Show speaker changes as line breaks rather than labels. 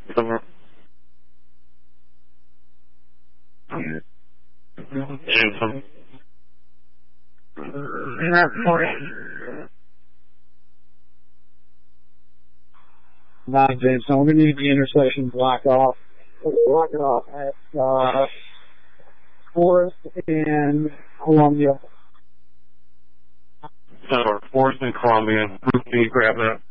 Cover.
Nine, James. So we're going to need the intersection blocked off. Block it off at Forest and Columbia.
Forest and Columbia. Can you grab that?